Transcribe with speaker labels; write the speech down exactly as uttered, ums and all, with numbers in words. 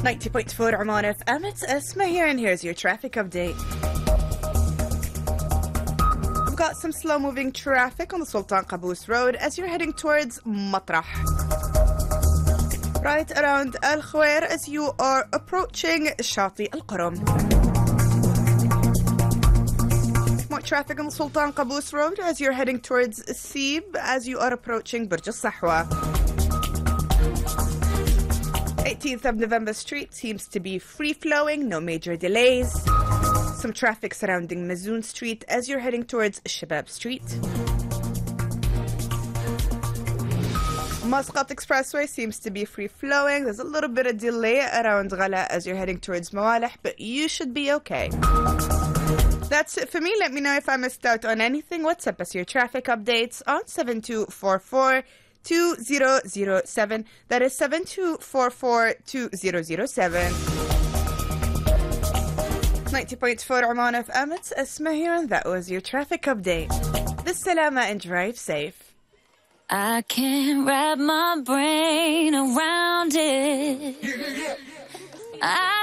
Speaker 1: ninety point four Oman F M, it's Esma here, and here's your traffic update. We've got some slow-moving traffic on the Sultan Qaboos Road as you're heading towards Matrah. Right around Al Khawair as you are approaching Shati Al Qaram. More traffic on the Sultan Qaboos Road as you're heading towards Sib as you are approaching Burj Al Sahwa. eighteenth of November Street seems to be free-flowing, no major delays. Some traffic surrounding Mazoon Street as you're heading towards Shabab Street. Muscat Expressway seems to be free-flowing. There's a little bit of delay around Ghala as you're heading towards Mawalih, but you should be okay. That's it for me. Let me know if I missed out on anything. WhatsApp us your traffic updates on seven two four four two zero zero seven. That is seven two four four two zero zero seven. ninety point four Oman F M, it's Esma here, and that was your traffic update. Bisalama and drive safe.
Speaker 2: I can't wrap my brain around it. I